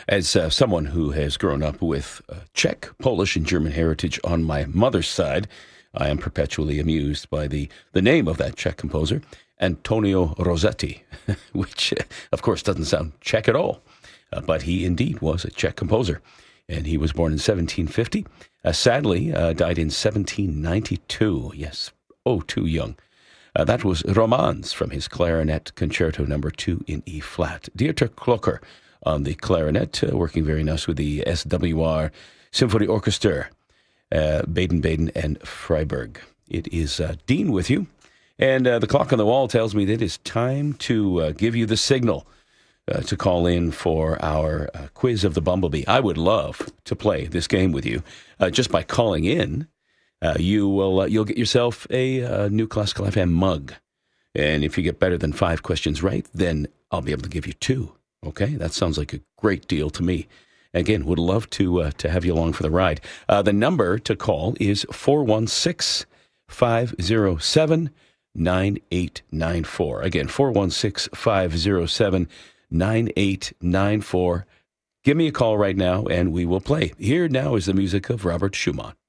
As someone who has grown up with Czech, Polish, and German heritage on my mother's side, I am perpetually amused by the name of that Czech composer, Antonio Rossetti, which, of course, doesn't sound Czech at all. But he indeed was a Czech composer. And he was born in 1750. Sadly, died in 1792. Yes, too young. That was Romance from his Clarinet Concerto No. 2 in E-flat. Dieter Klocker on the clarinet, working very nice with the SWR Symphony Orchestra, Baden-Baden and Freiburg. It is Dean with you. And the clock on the wall tells me that it is time to give you the signal to call in for our quiz of the Bumblebee. I would love to play this game with you. Just by calling in, you'll get yourself a new Classical FM mug. And if you get better than 5 questions right, then I'll be able to give you 2. Okay? That sounds like a great deal to me. Again, would love to have you along for the ride. The number to call is 416-507-9894. Again, 416-507-9894. 9894. Give me a call right now and we will play. Here now is the music of Robert Schumann.